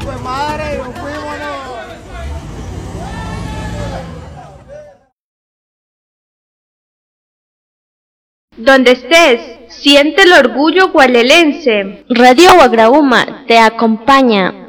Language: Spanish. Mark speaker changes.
Speaker 1: Pues madre, nos fuimos.
Speaker 2: Donde estés, siente el orgullo gualelense.
Speaker 3: Radio Guagrauma te acompaña.